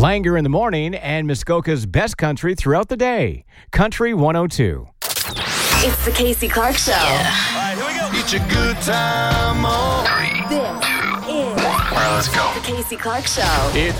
Langer in the morning and Muskoka's best country throughout the day. Country 102. It's the Casey Clark Show. Yeah. All right, here we go. It's a good time. This is All right, let's go. the Casey Clark Show. It's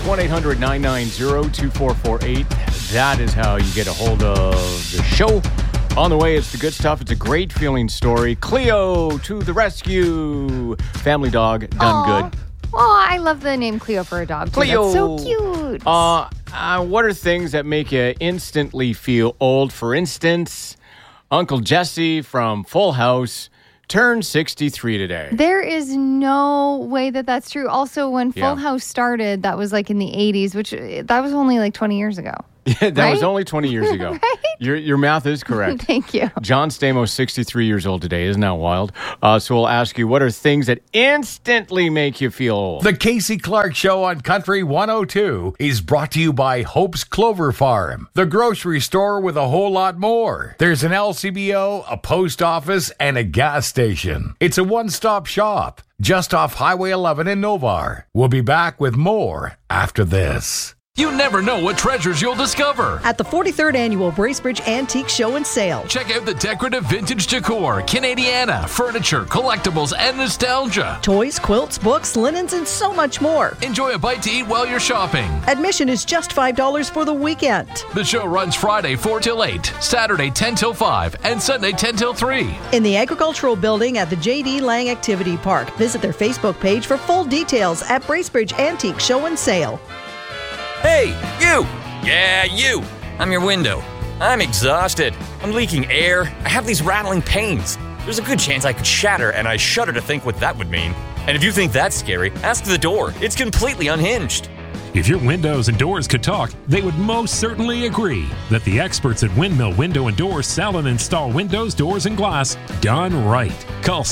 1-800-990-2448. That is how you get a hold of the show. On the way, it's the good stuff. It's a great feeling story. Cleo to the rescue. Family dog, done good. Oh, I love the name Cleo for a dog, too. Cleo. That's so cute. What are things that make you instantly feel old? For instance, Uncle Jesse from Full House turned 63 today. There is no way that that's true. Also, when Full Yeah. House started, that was like in the 80s, which that was only like 20 years ago. Yeah, that was Right? only 20 years ago. Right? Your math is correct. Thank you. John Stamos, 63 years old today. Isn't that wild? So we'll ask you, what are things that instantly make you feel old? The Casey Clark Show on Country 102 is brought to you by Hope's Clover Farm, the grocery store with a whole lot more. There's an LCBO, a post office, and a gas station. It's a one-stop shop just off Highway 11 in Novar. We'll be back with more after this. You never know what treasures you'll discover. At the 43rd Annual Bracebridge Antique Show and Sale. Check out the decorative vintage decor, Canadiana, furniture, collectibles, and nostalgia. Toys, quilts, books, linens, and so much more. Enjoy a bite to eat while you're shopping. Admission is just $5 for the weekend. The show runs Friday 4 till 8, Saturday 10 till 5, and Sunday 10 till 3. In the Agricultural Building at the J.D. Lang Activity Park. Visit their Facebook page for full details at Bracebridge Antique Show and Sale. Hey, you! Yeah, you! I'm your window. I'm exhausted. I'm leaking air. I have these rattling pains. There's a good chance I could shatter, and I shudder to think what that would mean. And if you think that's scary, ask the door. It's completely unhinged. If your windows and doors could talk, they would most certainly agree that the experts at Windmill Window and Doors sell and install windows, doors, and glass done right. Call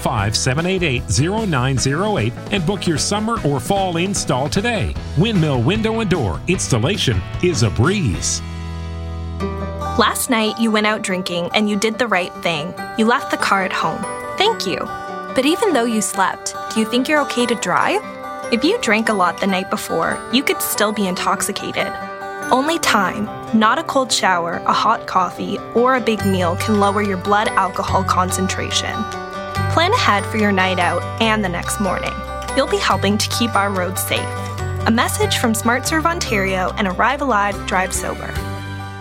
705-788-0908 and book your summer or fall install today. Windmill Window and Door installation is a breeze. Last night, you went out drinking and you did the right thing. You left the car at home. Thank you. But even though you slept, do you think you're okay to drive? If you drank a lot the night before, you could still be intoxicated. Only time, not a cold shower, a hot coffee, or a big meal can lower your blood alcohol concentration. Plan ahead for your night out and the next morning. You'll be helping to keep our roads safe. A message from SmartServe Ontario and Arrive Alive, Drive Sober.